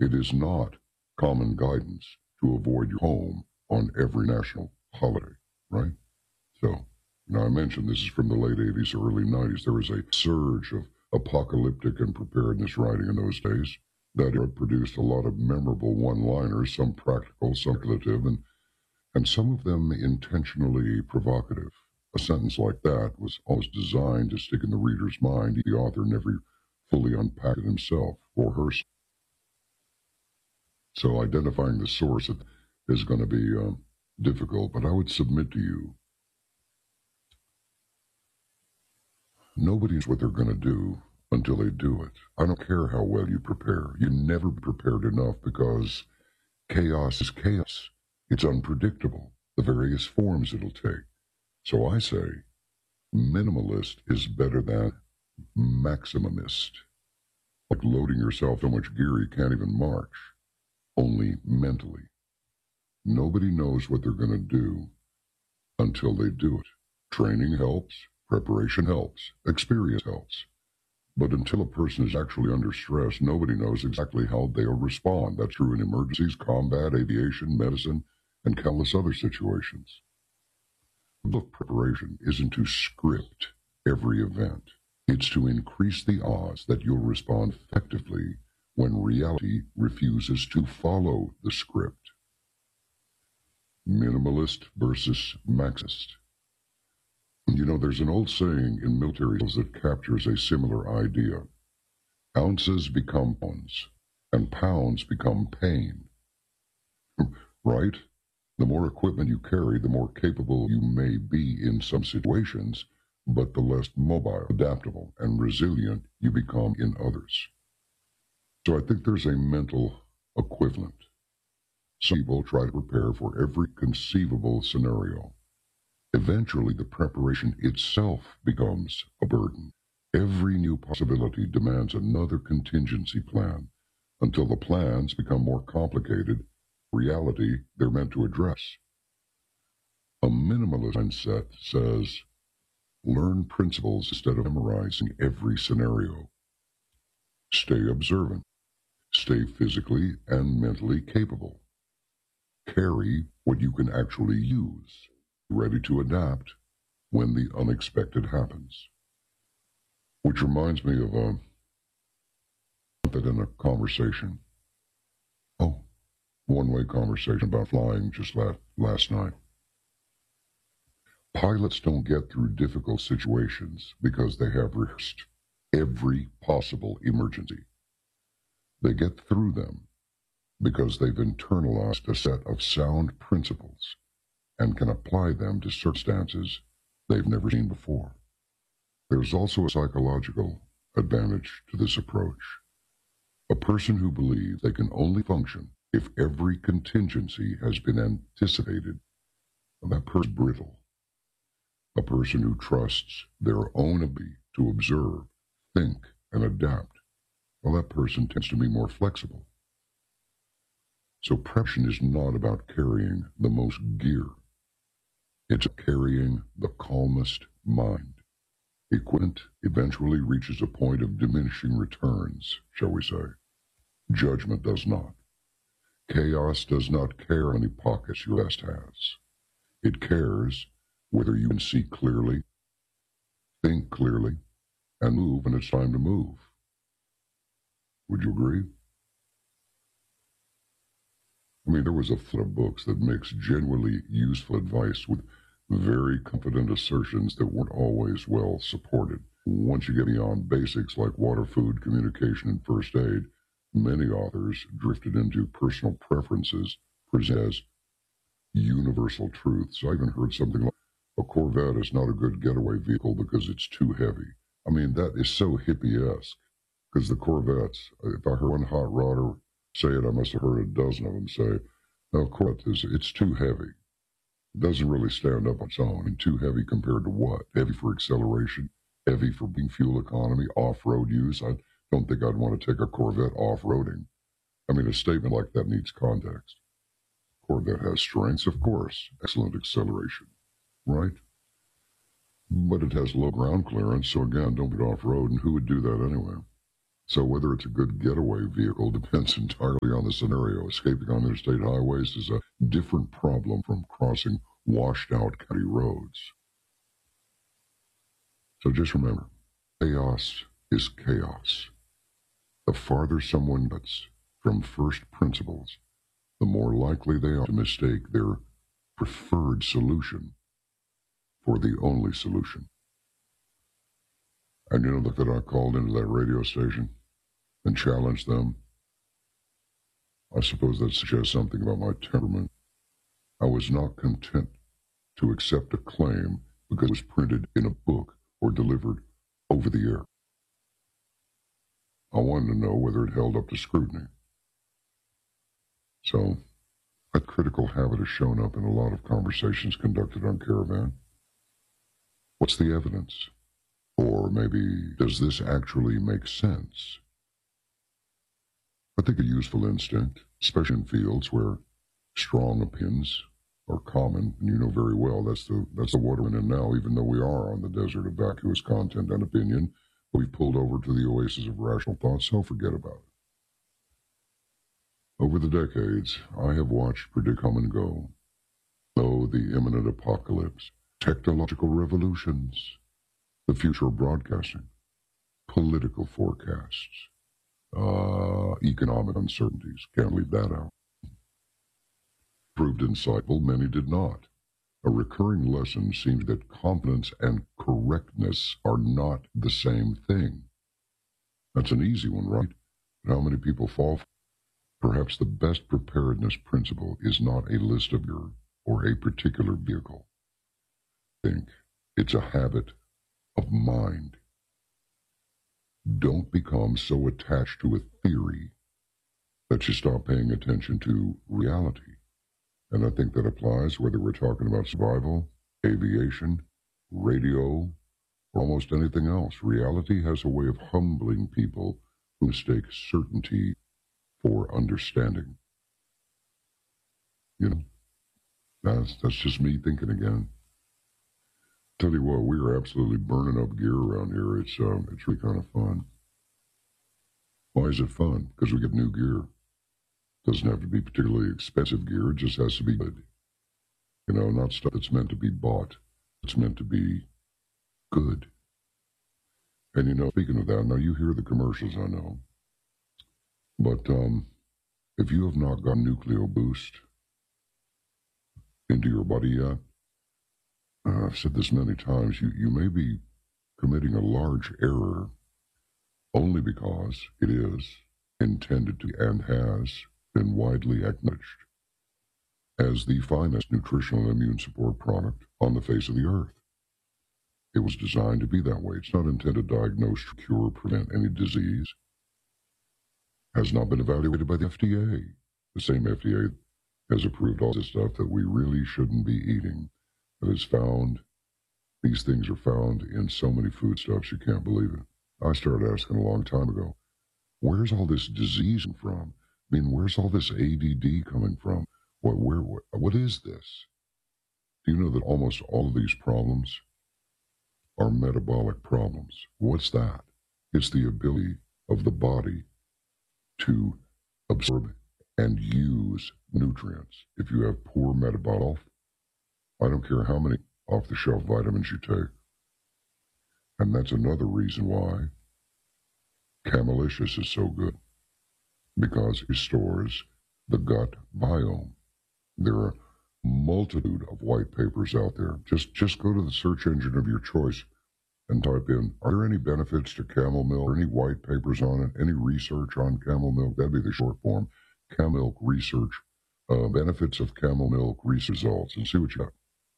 It is not common guidance to avoid your home on every national holiday, right? So, I mentioned this is from the late 80s, early 90s. There was a surge of apocalyptic and preparedness writing in those days that had produced a lot of memorable one-liners, some practical, some speculative, and some of them intentionally provocative. A sentence like that was always designed to stick in the reader's mind. The author never fully unpacked it himself or herself. So identifying the source is going to be difficult, but I would submit to you, nobody knows what they're going to do until they do it. I don't care how well you prepare. You never prepared enough because chaos is chaos. It's unpredictable, the various forms it'll take. So I say minimalist is better than maximumist. Like loading yourself so much gear you can't even march, only mentally. Nobody knows what they're going to do until they do it. Training helps, preparation helps, experience helps. But until a person is actually under stress, nobody knows exactly how they'll respond. That's true in emergencies, combat, aviation, medicine, and countless other situations. The goal of preparation isn't to script every event. It's to increase the odds that you'll respond effectively when reality refuses to follow the script. Minimalist versus maximist. There's an old saying in military that captures a similar idea. Ounces become pounds, and pounds become pain. Right? The more equipment you carry, the more capable you may be in some situations, but the less mobile, adaptable, and resilient you become in others. So I think there's a mental equivalent. Some people try to prepare for every conceivable scenario. Eventually, the preparation itself becomes a burden. Every new possibility demands another contingency plan until the plans become more complicated. Reality they're meant to address. A minimalist mindset says, learn principles instead of memorizing every scenario. Stay observant. Stay physically and mentally capable. Carry what you can actually use, ready to adapt when the unexpected happens. Which reminds me of that in a conversation. One-way conversation about flying just last night. Pilots don't get through difficult situations because they have rehearsed every possible emergency. They get through them because they've internalized a set of sound principles and can apply them to circumstances they've never seen before. There's also a psychological advantage to this approach. A person who believes they can only function if every contingency has been anticipated, that person is brittle. A person who trusts their own ability to observe, think, and adapt, that person tends to be more flexible. So preparation is not about carrying the most gear. It's carrying the calmest mind. Equipment eventually reaches a point of diminishing returns, shall we say. Judgment does not. Chaos does not care how many pockets your vest has. It cares whether you can see clearly, think clearly, and move when it's time to move. Would you agree? There was a flood of books that mixed genuinely useful advice with very confident assertions that weren't always well supported. Once you get beyond basics like water, food, communication, and first aid, many authors drifted into personal preferences presented as universal truths. I even heard something like, a Corvette is not a good getaway vehicle because it's too heavy. That is so hippie-esque, because the Corvettes, if I heard one hot rodder say it, I must have heard a dozen of them say, no, Corvette, it's too heavy. It doesn't really stand up on its own. Too heavy compared to what? Heavy for acceleration, heavy for being fuel economy, off-road use. I don't think I'd want to take a Corvette off-roading. A statement like that needs context. Corvette has strengths, of course, excellent acceleration, right? But it has low ground clearance, so again, don't get off-road, and who would do that anyway? So whether it's a good getaway vehicle depends entirely on the scenario. Escaping on interstate highways is a different problem from crossing washed-out county roads. So just remember, chaos is chaos. The farther someone gets from first principles, the more likely they are to mistake their preferred solution for the only solution. And you know that I called into that radio station and challenged them? I suppose that suggests something about my temperament. I was not content to accept a claim because it was printed in a book or delivered over the air. I wanted to know whether it held up to scrutiny. So, a critical habit has shown up in a lot of conversations conducted on Caravan. What's the evidence? Or maybe, does this actually make sense? I think a useful instinct, especially in fields where strong opinions are common, and you know very well that's the water we're in now, even though we are on the desert of vacuous content and opinion, we've pulled over to the oasis of rational thought, so forget about it. Over the decades, I have watched predict come and go. Oh, the imminent apocalypse, technological revolutions, the future of broadcasting, political forecasts, economic uncertainties. Can't leave that out. Proved insightful, many did not. A recurring lesson seems that competence and correctness are not the same thing. That's an easy one, right? But how many people fall for it? Perhaps the best preparedness principle is not a list of gear or a particular vehicle. Think. It's a habit of mind. Don't become so attached to a theory that you stop paying attention to reality. And I think that applies whether we're talking about survival, aviation, radio, or almost anything else. Reality has a way of humbling people who mistake certainty for understanding. You know, that's just me thinking again. Tell you what, we are absolutely burning up gear around here. It's really kind of fun. Why is it fun? Because we get new gear. Doesn't have to be particularly expensive gear. It just has to be good. You know, not stuff that's meant to be bought. It's meant to be good. And you know, speaking of that, now you hear the commercials, I know. But if you have not got Nucleo Boost into your body yet, I've said this many times, you may be committing a large error only because it is intended to and has been widely acknowledged as the finest nutritional and immune support product on the face of the earth. It was designed to be that way. It's not intended to diagnose, cure, or prevent any disease. Has not been evaluated by the FDA. The same FDA has approved all this stuff that we really shouldn't be eating. That is found, these things are found in so many foodstuffs, you can't believe it. I started asking a long time ago, where's all this disease from? I mean, where's all this ADD coming from? What is this? Do you know that almost all of these problems are metabolic problems? What's that? It's the ability of the body to absorb and use nutrients. If you have poor metabolic health, I don't care how many off-the-shelf vitamins you take. And that's another reason why Camelicious is so good, because it restores the gut biome. There are a multitude of white papers out there. Just go to the search engine of your choice and type in, are there any benefits to camel milk, or any white papers on it, any research on camel milk? That'd be the short form. Camel milk research, benefits of camel milk results, and see what you got.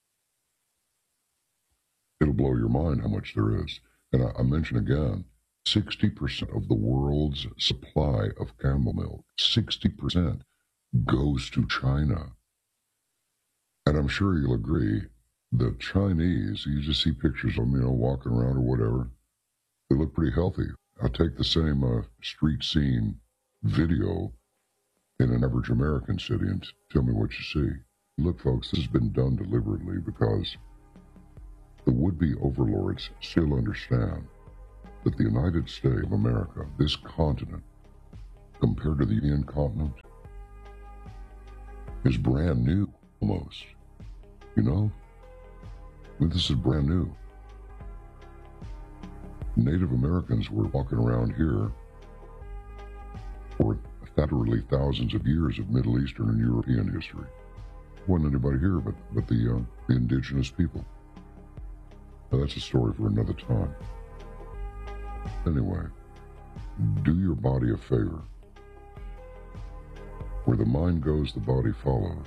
It'll blow your mind how much there is. And I mention again, 60% of the world's supply of camel milk, 60% goes to China. And I'm sure you'll agree, the Chinese, you just see pictures of them, walking around or whatever, they look pretty healthy. I'll take the same street scene video in an average American city and tell me what you see. Look, folks, this has been done deliberately because the would-be overlords still understand that the United States of America, this continent, compared to the Indian continent, is brand new, almost. You know? I mean, this is brand new. Native Americans were walking around here for literally thousands of years of Middle Eastern and European history. Wasn't anybody here but the indigenous people. Now, that's a story for another time. Anyway, do your body a favor. Where the mind goes, the body follows.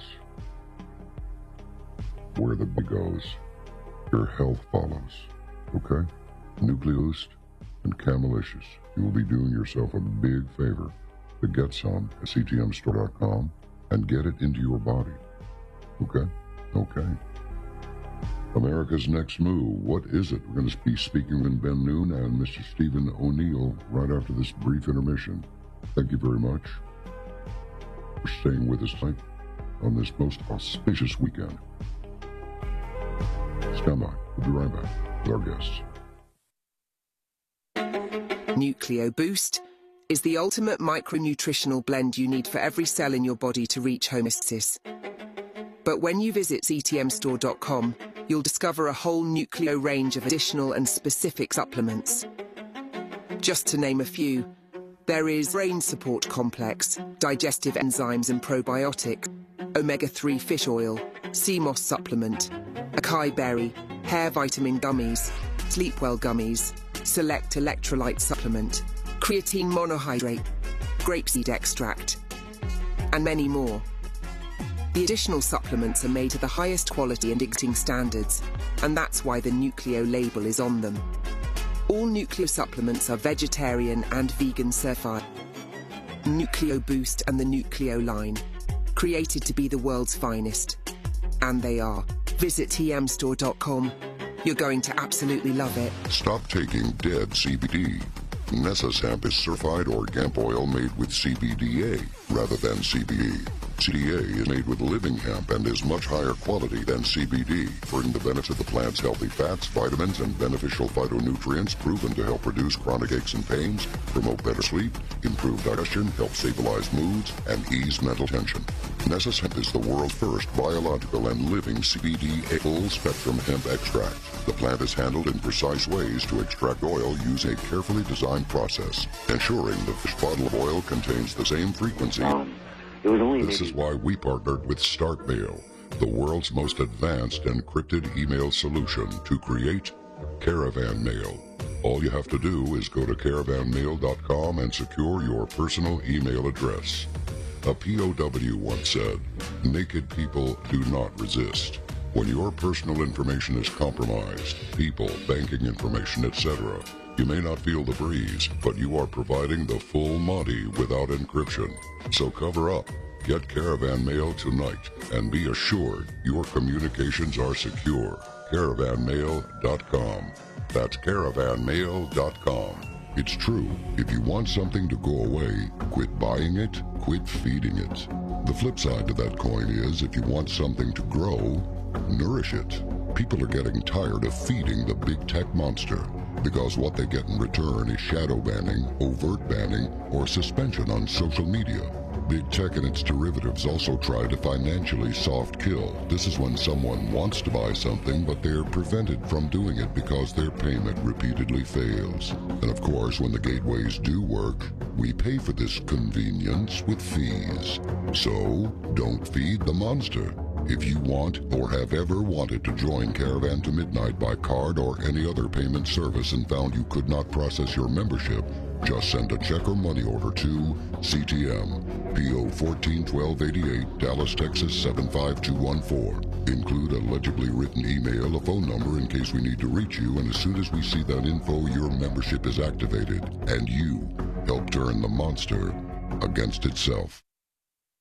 Where the body goes, your health follows. Okay? Nucleus and Camelicious. You will be doing yourself a big favor to get some at ctmstore.com and get it into your body. Okay? Okay. America's next move. What is it? We're going to be speaking with Ben Noon and Mr. Stephen O'Neill right after this brief intermission. Thank you very much for staying with us tonight on this most auspicious weekend. Stand by. We'll be right back with our guests. Nucleo Boost is the ultimate micronutritional blend you need for every cell in your body to reach homeostasis. But when you visit ctmstore.com, you'll discover a whole Nucleo range of additional and specific supplements. Just to name a few, there is Brain Support Complex, digestive enzymes and probiotics, omega-3 fish oil, sea moss supplement, acai berry, hair vitamin gummies, Sleepwell gummies, select electrolyte supplement, creatine monohydrate, grapeseed extract, and many more. The additional supplements are made to the highest quality and existing standards, and that's why the Nucleo label is on them. All Nucleo supplements are vegetarian and vegan certified. Nucleo Boost and the Nucleo line, created to be the world's finest. And they are. Visit tmstore.com. You're going to absolutely love it. Stop taking dead CBD. Nessus Hemp is certified organic oil made with CBDA rather than CBD. CBDA is made with living hemp and is much higher quality than CBD, bringing the benefits of the plant's healthy fats, vitamins, and beneficial phytonutrients proven to help reduce chronic aches and pains, promote better sleep, improve digestion, help stabilize moods, and ease mental tension. Nessus Hemp is the world's first biological and living CBD full-spectrum hemp extract. The plant is handled in precise ways to extract oil using a carefully designed process, ensuring the fish bottle of oil contains the same frequency. This is why we partnered with StartMail, the world's most advanced encrypted email solution, to create Caravan Mail. All you have to do is go to caravanmail.com and secure your personal email address. A POW once said, "Naked people do not resist." When your personal information is compromised, people, banking information, etc., you may not feel the breeze, but you are providing the full Monty without encryption. So cover up, get Caravan Mail tonight, and be assured your communications are secure. Caravanmail.com. That's caravanmail.com. It's true, if you want something to go away, quit buying it, quit feeding it. The flip side to that coin is, if you want something to grow, nourish it. People are getting tired of feeding the big tech monster, because what they get in return is shadow banning, overt banning, or suspension on social media. Big tech and its derivatives also try to financially soft kill. This is when someone wants to buy something, but they're prevented from doing it because their payment repeatedly fails. And of course, when the gateways do work, we pay for this convenience with fees. So, don't feed the monster. If you want or have ever wanted to join Caravan to Midnight by card or any other payment service and found you could not process your membership, just send a check or money order to CTM, PO 141288, Dallas, Texas 75214. Include a legibly written email, a phone number in case we need to reach you, and as soon as we see that info, your membership is activated, and you help turn the monster against itself.